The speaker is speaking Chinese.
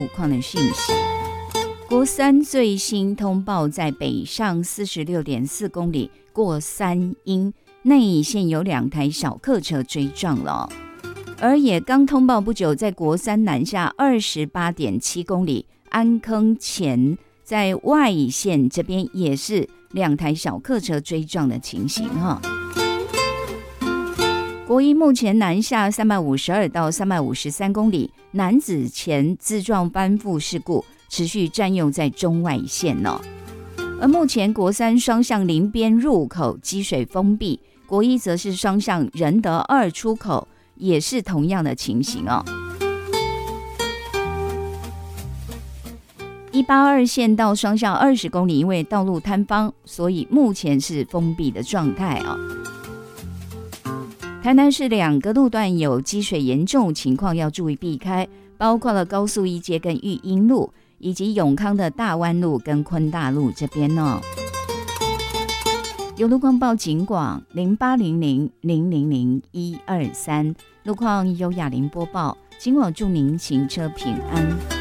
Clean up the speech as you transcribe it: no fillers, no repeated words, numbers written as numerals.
路况的讯息。国三最新通报，在北上46.4公里过三阴内线有2台小客车追撞了。而也刚通报不久，在国三南下28.7公里安坑前，在外线这边也是2台小客车追撞的情形哈。国一目前南下352到353公里，男子前自撞翻覆事故持续占用在中外线哦。而目前国三双向林边入口积水封闭，国一则是双向仁德2出口也是同样的情形哦。182线道双向20公里，因为道路坍方，所以目前是封闭的状态哦。台南市2个路段有积水严重情况，要注意避开，包括了高速1街跟育英路，以及永康的大湾路跟昆大路这边哦。有路况报警广0800000123，路况由雅玲播报，警广祝您行车平安。